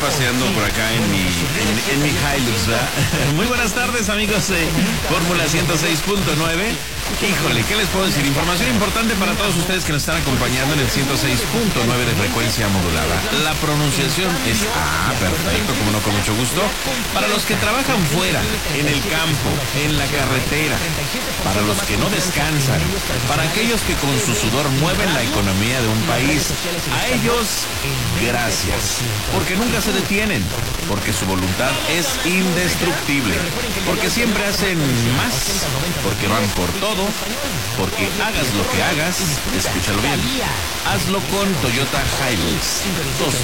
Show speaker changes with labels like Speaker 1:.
Speaker 1: paseando por acá en mi Hilux, ¿verdad? Muy buenas tardes, amigos de Fórmula 106.9. Híjole, ¿qué les puedo decir? Información importante para todos ustedes que nos están acompañando en el 106.9 de frecuencia modulada. La pronunciación es perfecto, como no, con mucho gusto. Para los que trabajan fuera, en el campo, en la carretera, para los que no descansan, para aquellos que con su sudor mueven la economía de un país, a ellos, gracias, porque nunca se detienen, porque su voluntad es indestructible, porque siempre hacen más, porque van por todo, porque hagas lo que hagas, escúchalo bien, hazlo con Toyota Hilux.